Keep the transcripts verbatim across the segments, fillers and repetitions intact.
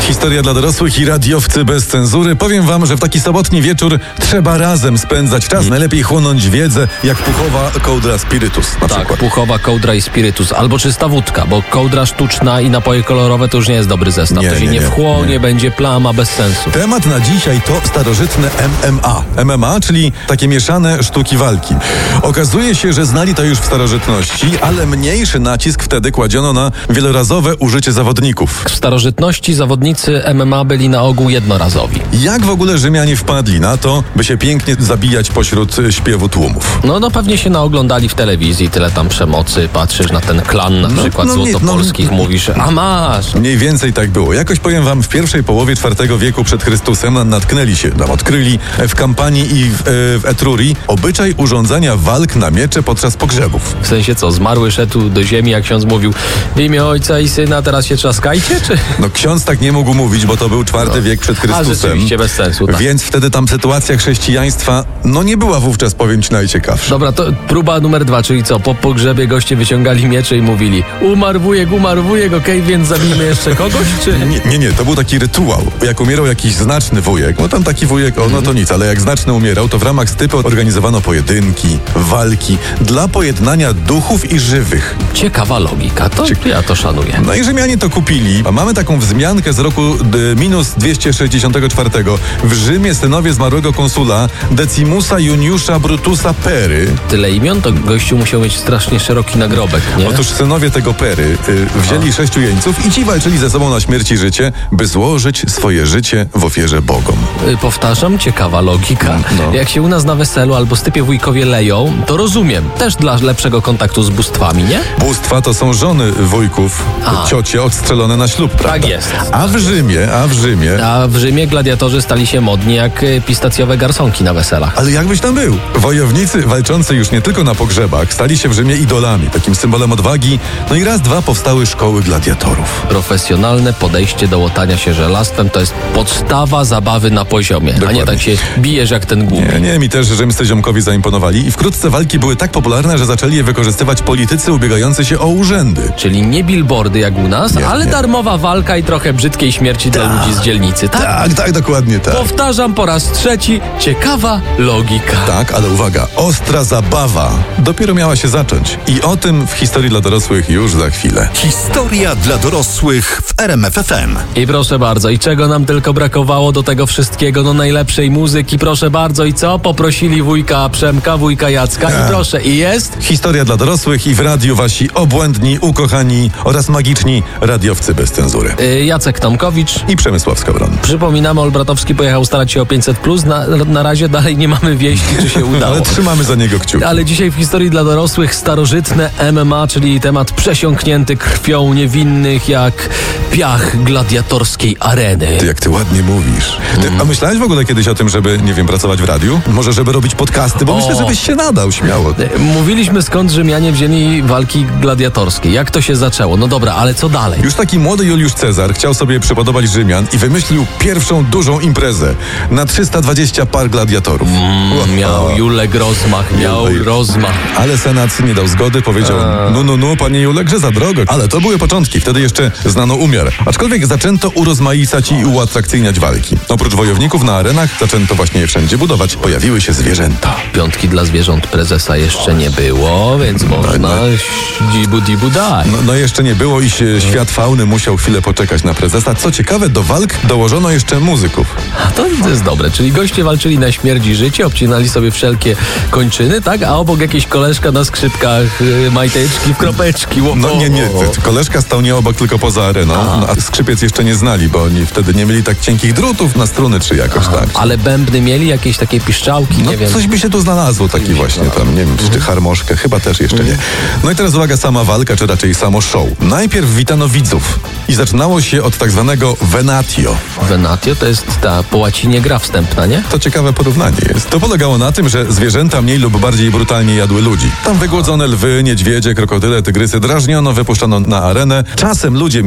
Historia dla dorosłych i radiowcy bez cenzury. Powiem wam, że w taki sobotni wieczór trzeba razem spędzać czas. Najlepiej chłonąć wiedzę, jak puchowa kołdra spirytus na Tak, przykład. puchowa kołdra i spirytus. Albo czysta wódka, bo kołdra sztuczna i napoje kolorowe to już nie jest dobry zestaw. Nie, to się nie, nie, nie, wchłonie, nie. będzie plama bez sensu. Temat na dzisiaj to starożytne M M A. M M A, czyli takie mieszane sztuki walki. Okazuje się, że znali to już w starożytności, ale mniejszy nacisk wtedy kładziono na wielorazowe użycie zawodników. W starożytności zawodnicy M M A byli na ogół jednorazowi. Jak w ogóle Rzymianie wpadli na to, by się pięknie zabijać pośród y, śpiewu tłumów? No, no pewnie się naoglądali w telewizji, tyle tam przemocy, patrzysz na ten klan na No, przykład no nie, złotopolskich, no- mówisz, a masz. Mniej więcej tak było. Jakoś powiem wam, w pierwszej połowie czwartego wieku przed Chrystusem natknęli się, no, odkryli w Kampanii i w, e, w Etrurii obyczaj urządzania walk na miecze podczas pogrzebów. W sensie co, zmarły szedł do ziemi, jak ksiądz mówił, w imię Ojca i Syna, teraz się trzaskajcie, czy? No ksiądz tak nie mógł mówić, bo to był czwarty No. wiek przed A Chrystusem. rzeczywiście, bez sensu, tak. Więc wtedy tam sytuacja chrześcijaństwa, no nie była wówczas, powiem ci, najciekawsza. Dobra, to próba numer dwa, czyli co? Po pogrzebie goście wyciągali miecze i mówili, umarł wujek, umarł wujek, okej, więc zabijmy jeszcze kogoś, czy? Nie, nie, nie, to był taki rytuał. Jak umierał jakiś znaczny wujek, no tam taki wujek, o, no to nic, ale jak znaczny umierał, to w ramach stypy organizowano pojedynki, walki dla pojednania duchów i żywych. Ciekawa logika, to ja to szanuję. No i Rzymianie to kupili. A mamy taką wzmiankę z roku y, minus dwieście sześćdziesiątego czwartego. W Rzymie synowie zmarłego konsula Decimusa Juniusza Brutusa Pery. Tyle imion, to gościu musiał mieć strasznie szeroki nagrobek, nie? Otóż synowie tego Pery y, wzięli sześciu jeńców i ci walczyli ze sobą na śmierć i życie, by złożyć swoje życie w ofierze bogom. Y, Powtarzam, ciekawa logika. No. Jak się u nas na weselu albo stypie wujkowie leją, to rozumiem. Też dla lepszego kontaktu z bóstwami, nie? Bóstwa to są żony wujków, A. ciocie odstrzelone na ślub, prawda? Tak jest. A w Rzymie, a w Rzymie... A w Rzymie gladiatorzy stali się modni jak y, pistacjowe garsonki na weselach. Ale jakbyś tam był? Wojownicy walczący już nie tylko na pogrzebach stali się w Rzymie idolami, takim symbolem odwagi. No i raz, dwa powstały szkoły gladiatorów. Profesjonalne podejście do łotania się żelastwem to jest podstawa zabawy na poziomie, a Dokładnie. nie tak się bijesz jak ten głupi. Nie, nie, mi też rzymscy ziomkowi zaimponowali i wkrótce walki były tak popularne, że zaczęli je wykorzystywać politycy ubiegający się o urzędy. Czyli nie billboardy jak u nas, Nie, ale nie. darmowa walka i trochę brzydkiej śmierci dla ludzi z dzielnicy, tak? Tak, tak, dokładnie tak. Powtarzam po raz trzeci, ciekawa logika. Tak, ale uwaga, ostra zabawa dopiero miała się zacząć. I o tym w historii dla dorosłych już za chwilę. Historia dla dorosłych w R M F F M. I proszę bardzo, i czego nam tylko brakowało do tego wszystkiego, no najlepszej muzyki, proszę bardzo, i co? Poprosili wujka Przemka, wujka Jacka i proszę, i jest? Historia dla dorosłych i w radiu wasi obłędni, ukochani oraz magiczni radiowcy bez cenzury. Y, Jacek Tomkowicz. I Przemysław Skowron. Przypominamy, Olbratowski pojechał starać się o pięćset plus, na, na razie dalej nie mamy wieści, czy się udało. Ale trzymamy za niego kciuki. Ale dzisiaj w historii dla dorosłych starożytne M M A, czyli temat przesiąknięty krwią niewinnych jak piach gladiatorskiej areny. Ty, jak ty ładnie mówisz. Ty, a myślałeś w ogóle kiedyś o tym, żeby, nie wiem, pracować w radiu? Może żeby robić podcasty? Bo O. myślę, żebyś się nadał śmiało. Mówiliśmy, skąd Rzymianie wzięli walki gladiatorskie. Jak to się zaczęło? No dobra, ale co dalej? Już taki młody Juliusz Cezar chciał sobie przypodobać Rzymian i wymyślił pierwszą dużą imprezę na trzysta dwadzieścia par gladiatorów. Wow. Miał Julek rozmach, miał Oj. rozmach. Ale Senat nie dał zgody, powiedział, no, no, no, panie Julek, że za drogo. Ale to były początki, wtedy jeszcze znano umiar. Aczkolwiek zaczęto urozmaicać i uatrakcyjniać walki. Oprócz wojowników na arenach zaczęto właśnie je wszędzie budować. Pojawiły się zwierzęta. Piątki dla zwierząt prezesa jeszcze nie było, więc można dzibu dibu daj. No, no jeszcze nie było i się świat fauny musiał chwilę poczekać na prezesa. Co ciekawe, do walk dołożono jeszcze muzyków. A to jest dobre, czyli goście walczyli na śmierć i życie, obcinali sobie wszelkie kończyny, tak? A obok jakieś koleżka na skrzypkach, yy, majteczki w kropeczki. Ło, No nie, nie, o, o. koleżka stał nie obok, tylko poza areną, no, a skrzypiec jeszcze nie znali, bo oni wtedy nie mieli tak cienkich drutów na struny, czy jakoś tak. Ale bębny mieli jakieś takie piszczałki, No nie wiem. coś by się tu znalazło, taki właśnie tam, nie wiem, czy harmoszkę, chyba też jeszcze nie. No i teraz uwaga, sama walka, czy raczej samo show. Najpierw witano widzów i zaczynało się od tak zwanego venatio. Venatio to jest ta po łacinie gra wstępna, nie? To ciekawe porównanie jest. To polegało na tym, że zwierzęta mniej lub bardziej brutalnie jadły ludzi. Tam wygłodzone lwy, niedźwiedzie, krokodyle, tygrysy drażniono, wypuszczano na arenę. Czasem ludzie mieli broń,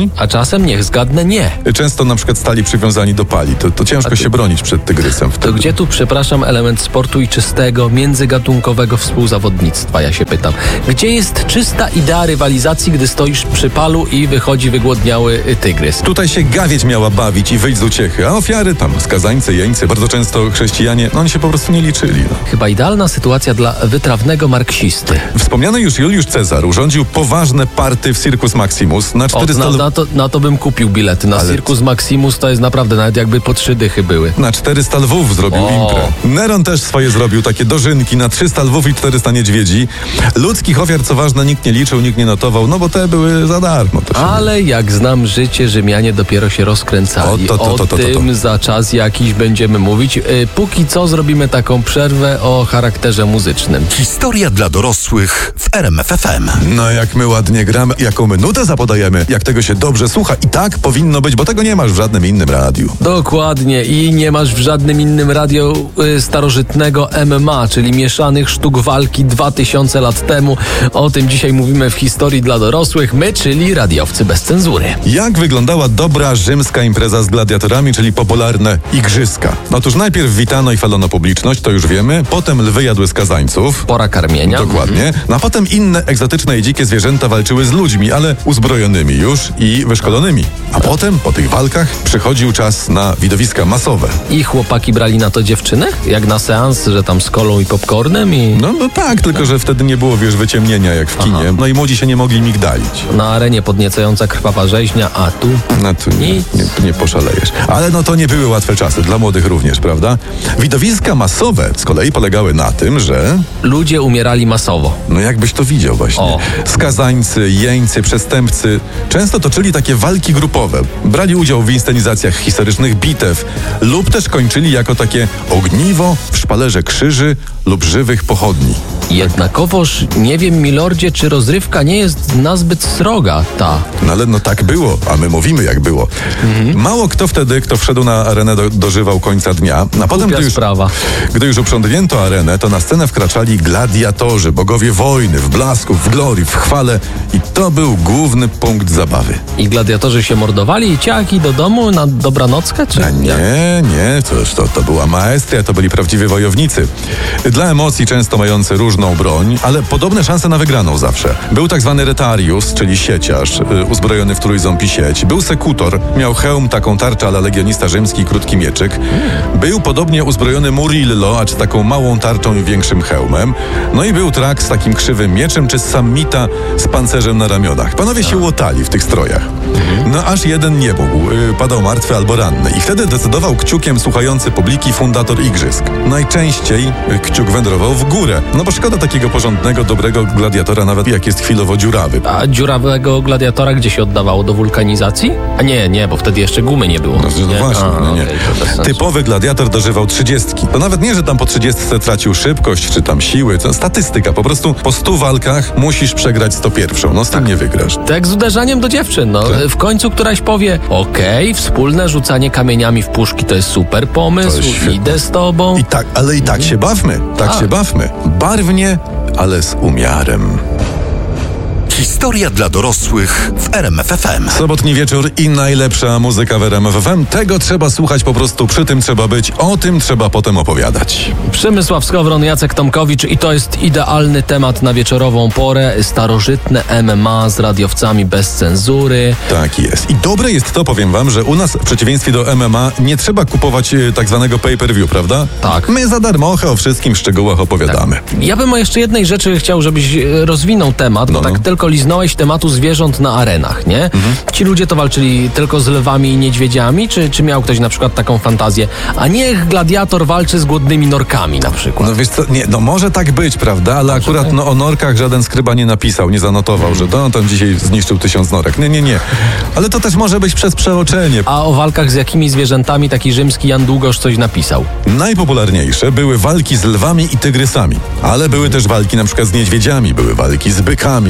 tygrysami? A czasem, niech zgadnę, nie. Często na przykład stali przywiązani do pali. To, to ciężko ty- się bronić przed tygrysem To wtedy. gdzie tu, przepraszam, element sportu i czystego, międzygatunkowego współzawodnictwa, ja się pytam. Gdzie jest czysta idea rywalizacji, gdy stoisz przy palu i wychodzi wygłodniały y, tygrys? Tutaj się gawieć miała bawić i wyjść z uciechy, a ofiary tam, skazańcy, jeńcy, bardzo często chrześcijanie, no oni się po prostu nie liczyli. No. Chyba idealna sytuacja dla wytrawnego marksisty. Wspomniany już Juliusz Cezar urządził poważne party w Circus Maximus na O, czterysta, na, na, to, na to bym kupił bilety. Na Ale- Circus Maximus to jest naprawdę nawet jakby po trzy dychy były. na czterysta lwów zrobił O. imprę. Neron też swoje zrobił, takie dożynki na trzysta lwów i czterysta niedźwiedzi. Ludzkich ofiar, co ważne, nikt nie liczył, nikt nie notował, no bo te były za darmo. To się... Ale jak znam życie, Rzymianie dopiero się rozkręcali. O, to, to, to, to, to, to. O tym za czas jakiś będziemy mówić. Y, Póki co zrobimy taką przerwę o charakterze muzycznym. Historia dla dorosłych w R M F F M. No jak my ładnie gramy, jaką minutę zapodajemy, jak tego się dobrze słucha i tak powinno być, bo tego nie masz w żadnym innym radiu. Dokładnie i nie masz w żadnym innym radio y, starożytnego M M A, czyli mieszanych sztuk walki dwa tysiące lat temu. O tym dzisiaj mówimy w historii dla dorosłych, my, czyli radiowcy bez cenzury. Jak wyglądała dobra rzymska impreza z gladiatorami, czyli popularne igrzyska? Otóż najpierw witano i chwalono publiczność, to już wiemy, potem lwy jadły skazańców. Pora karmienia. Dokładnie. No a potem inne egzotyczne i dzikie zwierzęta walczyły z ludźmi, ale uzbrojonymi już i wyszkolonymi. A potem, po tych walkach, przychodził czas na widowiska masowe. I chłopaki brali na to dziewczyny? Jak na seans, że tam z kolą i popcornem i No, no tak, tylko że wtedy nie było, wiesz, wyciemnienia jak w kinie. Aha. No i młodzi się nie mogli migdalić. na arenie podniecająca krwawa rzeźnia, a tu... No tu nie, Nic. nie, nie poszalejesz. Ale no to nie były łatwe czasy, dla młodych również, prawda? Widowiska masowe z kolei polegały na tym, że... Ludzie umierali masowo. No jakbyś to widział właśnie. O. Skazańcy, jeńcy, przestępcy często toczyli takie walki grupowe. Brali udział w inscenizacjach historycznych bitew lub też kończyli jako takie ogniwo w szpalerze krzyży lub żywych pochodni. Jednakowoż nie wiem, milordzie, czy rozrywka nie jest nazbyt sroga, ta. No ale no tak było, a my mówimy jak było. Mhm. Mało kto wtedy, kto wszedł na arenę, do, dożywał końca dnia. A potem, Głupia gdy już, sprawa. gdy już uprzątnięto arenę, to na scenę wkraczali gladiatorzy, bogowie wojny, w blasku, w glorii, w chwale i to był główny punkt zabawy. I gladiatorzy się mordowali i ciaki do domu na dobranockę, czy A nie, nie, cóż, to, to była maestria, to byli prawdziwi wojownicy. Dla emocji często mający różną broń, ale podobne szanse na wygraną zawsze. Był tak zwany retarius, czyli sieciarz, y, uzbrojony w trójząb i sieć. Był sekutor, miał hełm, taką tarczę, ale legionista rzymski, krótki mieczyk. Był podobnie uzbrojony murillo, a czy taką małą tarczą i większym hełmem. No i był trak z takim krzywym mieczem, czy samita z pancerzem na ramionach. Panowie się łotali w tych strojach. No aż jeden nie mógł, y, padał martwy albo ranny. I wtedy decydował kciukiem słuchający publiki fundator igrzysk. Najczęściej y, kciuk wędrował w górę. No bo szkoda takiego porządnego, dobrego gladiatora, nawet jak jest chwilowo dziurawy. A dziurawego gladiatora gdzie się oddawało? Do wulkanizacji? A nie, nie, bo wtedy jeszcze gumy nie było. No, no nie? właśnie, A, no nie. okej, to bez sensu. Typowy gladiator dożywał trzydziestki. To nawet nie, że tam po trzydziestce tracił szybkość, czy tam siły. To statystyka. Po prostu po stu walkach musisz przegrać sto pierwszą. No z tym nie wygrasz. Tak z uderzaniem do dziewczyn, no. Tak. W końcu któraś powie, okej, wspólne rzucanie kamieniami w puszki to jest super pomysł, To jest świetne. idę z tobą. I tak, ale i tak się bawmy. Tak A. się bawmy. Barwnie, ale z umiarem. Historia dla dorosłych w R M F F M. Sobotni wieczór i najlepsza muzyka w R M F F M. Tego trzeba słuchać po prostu, przy tym trzeba być, o tym trzeba potem opowiadać. Przemysław Skowron, Jacek Tomkowicz i to jest idealny temat na wieczorową porę. Starożytne M M A z radiowcami bez cenzury. Tak jest. I dobre jest to, powiem wam, że u nas w przeciwieństwie do M M A nie trzeba kupować e, tak zwanego pay-per-view, prawda? Tak. My za darmochę o wszystkim w szczegółach opowiadamy. Ja bym o jeszcze jednej rzeczy chciał, żebyś e, rozwinął temat, No, bo no. tak tylko liznąłeś tematu zwierząt na arenach, nie? Mhm. Ci ludzie to walczyli tylko z lwami i niedźwiedziami, czy, czy miał ktoś na przykład taką fantazję? A niech gladiator walczy z głodnymi norkami na przykład. No wiesz co, nie, no może tak być, prawda? Ale akurat no, o norkach żaden skryba nie napisał, nie zanotował, że to on tam dzisiaj zniszczył tysiąc norek. Nie, nie, nie. Ale to też może być przez przeoczenie. A o walkach z jakimi zwierzętami taki rzymski Jan Długosz coś napisał? Najpopularniejsze były walki z lwami i tygrysami, ale były też walki na przykład z niedźwiedziami, były walki z bykami, no wiesz. Ale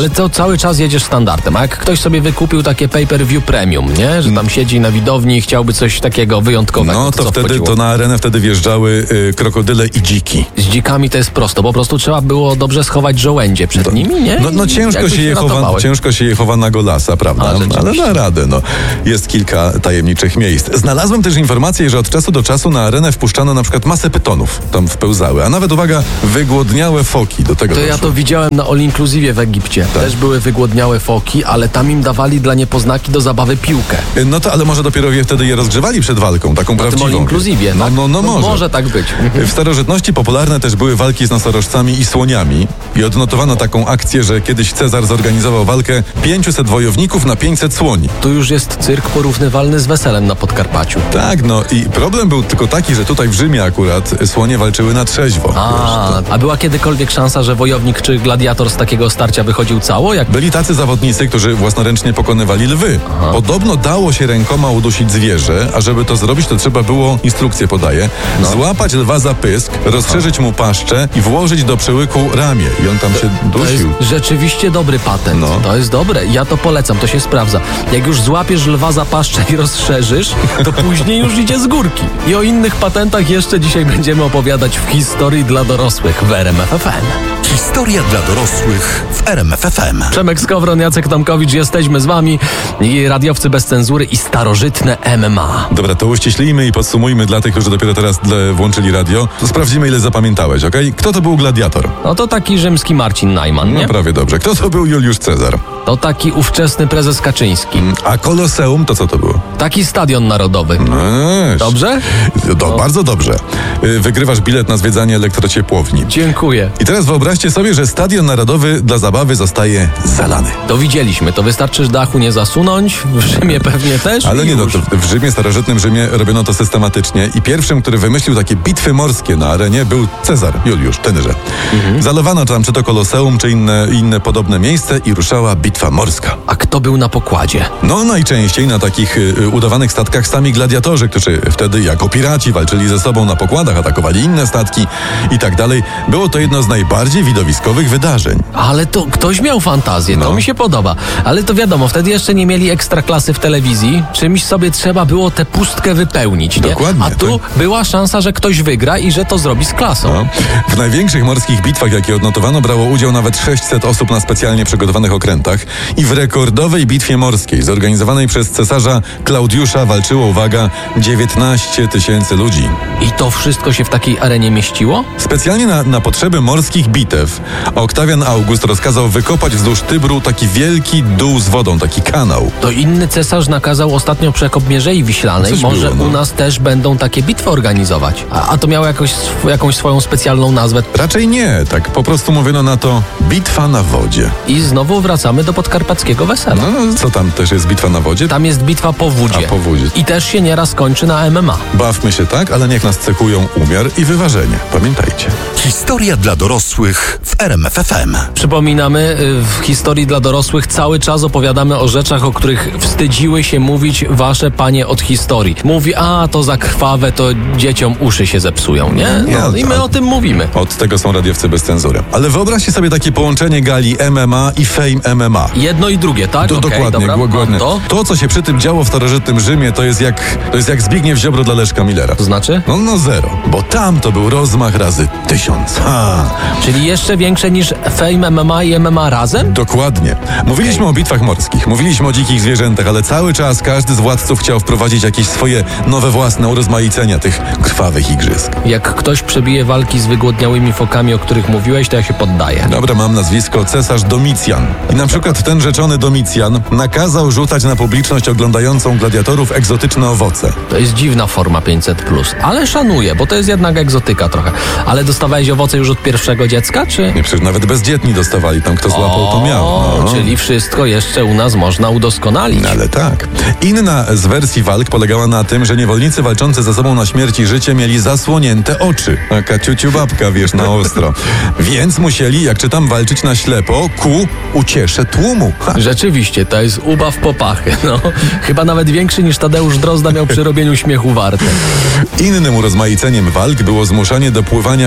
Ale to cały czas jedziesz standardem. A jak ktoś sobie wykupił takie pay-per-view premium, nie? Że tam siedzi na widowni i chciałby coś takiego wyjątkowego. No to, co wtedy wchodziło? to na arenę wtedy wjeżdżały y, krokodyle i dziki. Z dzikami to jest prosto. Po prostu trzeba było dobrze schować żołędzie przed nimi, nie? No, no I ciężko, jakby się je chowa, ratowałeś. ciężko się je chowa na golasa, prawda? A, rzeczywiście. Ale na radę, no. Jest kilka tajemniczych miejsc. Znalazłem też informację, że od czasu do czasu na arenę wpuszczano na przykład masę pytonów. Tam wpełzały, a nawet, uwaga, wygłodniałe foki. Do tego To ja doszło. to widziałem na All Inclusive w Egipcie. Tak. Też były wygłodniałe foki, ale tam im dawali dla niepoznaki do zabawy piłkę. No to, ale może dopiero je wtedy je rozgrzewali przed walką, taką W tym prawdziwą. All Inclusive, No, tak? no, no, może. Może tak być. W starożytności popularne też były walki z nosorożcami i słoniami i odnotowano taką akcję, że kiedyś Cezar zorganizował walkę pięciuset wojowników na pięćset słoni. Tu już jest cyrk porównywalny z weselem na Podkarpaciu. Tak, no i problem był tylko taki, że tutaj w Rzymie akurat słonie walczyły na trzeźwo. A, a była kiedykolwiek szansa, że wojownik czy gladiator z takiego starcia wychodził cało? Jak... Byli tacy zawodnicy, którzy własnoręcznie pokonywali lwy. Podobno dało się rękoma udusić zwierzę, a żeby to zrobić, to trzeba było, instrukcję podaję, No. złapać lwa za pysk, rozszerzyć mu paszczę i włożyć do przełyku ramię. I on tam się To jest dusił. rzeczywiście dobry patent. No. To jest dobre. Ja to polecam, to się sprawdza. Jak już złapiesz lwa za paszczę i rozszerzysz, to później już idzie z górki. I o innych patentach jeszcze dzisiaj będziemy opowiadać w historii dla dorosłych w R M F F M. Historia dla dorosłych w R M F F M. Przemek Skowron, Jacek Tomkowicz, jesteśmy z wami. I radiowcy bez cenzury i starożytne M M A. Dobra, to uściślijmy i podsumujmy dla tych, którzy dopiero teraz tle włączyli radio. To sprawdzimy, ile zapamiętałeś, okej? Kto to był gladiator? No to taki rzymski Marcin Najman, No nie? prawie dobrze. Kto to był Juliusz Cezar? To taki ówczesny prezes Kaczyński. A Koloseum to co to było? Taki stadion narodowy. Eee, Dobrze? Do, Bardzo dobrze. Y, Wygrywasz bilet na zwiedzanie elektrociepłowni. Dziękuję. I teraz wyobraźcie sobie, że Stadion Narodowy dla zabawy zostaje zalany. To widzieliśmy. To wystarczy dachu nie zasunąć. W Rzymie pewnie też. Ale i nie, no, już. to w Rzymie, starożytnym Rzymie robiono to systematycznie i pierwszym, który wymyślił takie bitwy morskie na arenie, był Cezar Juliusz, tenże. Mhm. Zalewano tam czy to Koloseum, czy inne, inne podobne miejsce i ruszała bitwa morska. A kto był na pokładzie? No najczęściej na takich y, udawanych statkach sami gladiatorzy, którzy wtedy jako piraci walczyli ze sobą na pokładach, atakowali inne statki i tak dalej. Było to jedno z najbardziej widowiskowych wydarzeń. Ale to ktoś miał fantazję, to No. mi się podoba. Ale to wiadomo, wtedy jeszcze nie mieli ekstraklasy w telewizji. Czymś sobie trzeba było tę pustkę wypełnić, nie? Dokładnie, A tu tak. była szansa, że ktoś wygra i że to zrobi z klasą. No. W największych morskich bitwach, jakie odnotowano, brało udział nawet sześćset osób na specjalnie przygotowanych okrętach i w rekordowej bitwie morskiej zorganizowanej przez cesarza Klaudiusza walczyło, uwaga, dziewiętnaście tysięcy ludzi. I to wszystko się w takiej arenie mieściło? Specjalnie na, na potrzeby morskich bitew Oktawian August rozkazał wykopać wzdłuż Tybru taki wielki dół z wodą, taki kanał. To inny cesarz nakazał ostatnio przekop Mierzei Wiślanej. Coś Może było, no. u nas też będą takie bitwy organizować. A, a to miało jakoś, sw- jakąś swoją specjalną nazwę. Raczej nie, tak po prostu mówiono na to bitwa na wodzie. I znowu wracamy do podkarpackiego wesela. No, no co tam też jest bitwa na wodzie? Tam jest bitwa po wódzie. A, po wódzie. I też się nieraz kończy na M M A. Bawmy się tak, ale niech nas cechują umiar i wyważenie. Pamiętajcie. Historia dla dorosłych w R M F F M. Przypominamy, y, w historii dla dorosłych cały czas opowiadamy o rzeczach, o których wstydziły się mówić wasze panie od historii. Mówi, a to za krwawe, to dzieciom uszy się zepsują, nie? No, Nie, i my tak. o tym mówimy. Od tego są radiowcy bez cenzury. Ale wyobraźcie sobie takie połączenie gali M M A i Fame M M A. Jedno i drugie, tak? To Okej, dokładnie, dobra, dokładnie. mam to. To, co się przy tym działo w starożytnym Rzymie, to jest jak, to jest jak Zbigniew Ziobro dla Leszka Millera. To znaczy? No, no zero, bo tam to był rozmach razy tysiąc. Ha. Czyli jeszcze większe niż Fame M M A i M M A razem? Dokładnie. Mówiliśmy o bitwach morskich, mówiliśmy o dzikich zwierzętach, ale cały czas każdy z władców chciał wprowadzić jakieś swoje nowe własne urozmaicenia tych krwawych igrzysk. Jak ktoś przebije walki z wygłodniałymi fokami, o których mówiłeś, to ja się poddaję. Dobra, mam nazwisko cesarz Domicjan. I na przykład ten rzeczony Domicjan nakazał rzucać na publiczność oglądającą gladiatorów egzotyczne owoce. To jest dziwna forma pięćset plus, ale szanuję, bo to jest jednak egzotyka trochę. Ale dostawałeś owoce już od pierwszego dziecka, czy... Nie, przecież nawet bezdzietni dostawali, tam kto złapał, to miał. O, No. czyli wszystko jeszcze u nas można udoskonalić. No, ale tak. Inna z wersji walk polegała na tym, że niewolnicy walczący ze sobą na śmierć i życie mieli zasłonięte oczy. Taka ciuciu babka, wiesz, na ostro. Więc musieli, jak czytam, walczyć na ślepo ku uciesze tłumu. Ha. Rzeczywiście, to jest ubaw popachy. No, chyba nawet większy niż Tadeusz Drozda miał przy robieniu śmiechu warte. Innym urozmaiceniem walk było zmuszanie do pływania przez niewolników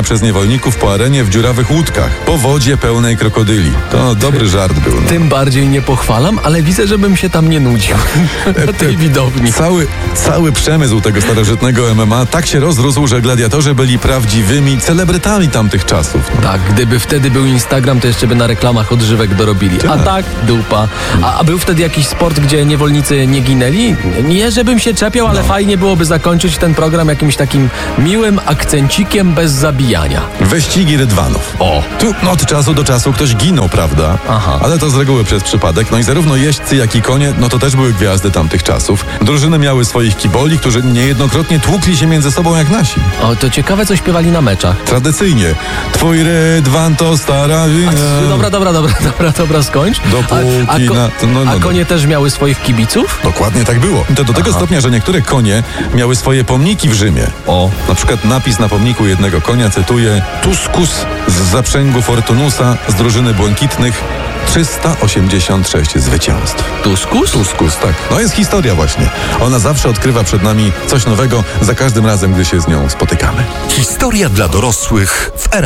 wojowników po arenie w dziurawych łódkach, po wodzie pełnej krokodyli. To dobry żart był. No. Tym bardziej nie pochwalam, ale widzę, żebym się tam nie nudził na tej widowni. Cały, cały przemysł tego starożytnego M M A tak się rozrósł, że gladiatorzy byli prawdziwymi celebrytami tamtych czasów. Tak, gdyby wtedy był Instagram, to jeszcze by na reklamach odżywek dorobili. A Tak. tak, dupa. A, a był wtedy jakiś sport, gdzie niewolnicy nie ginęli? Nie, żebym się czepiał, ale fajnie byłoby zakończyć ten program jakimś takim miłym akcencikiem bez zabijania. Wyścigi rydwanów. O. Tu no, od czasu do czasu ktoś ginął, prawda? Aha. Ale to z reguły przez przypadek. No i zarówno jeźdźcy, jak i konie, no to też były gwiazdy tamtych czasów. Drużyny miały swoich kiboli, którzy niejednokrotnie tłukli się między sobą jak nasi. O, to ciekawe, co śpiewali na meczach. Tradycyjnie. Twój rydwan to stara wina. Dobra, dobra, dobra, dobra, dobra, skończ. Dopóki a, a, ko- na- to no, no, a no. konie też miały swoich kibiców? Dokładnie tak było. To do tego Aha. stopnia, że niektóre konie miały swoje pomniki w Rzymie. O. Na przykład napis na pomniku jednego konia cytuje: Tuscus z zaprzęgu Fortunusa z drużyny błękitnych trzysta osiemdziesiąt sześć zwycięstw. Tuskus? Tuscus, tak. No jest historia właśnie. Ona zawsze odkrywa przed nami coś nowego za każdym razem, gdy się z nią spotykamy. Historia dla dorosłych w R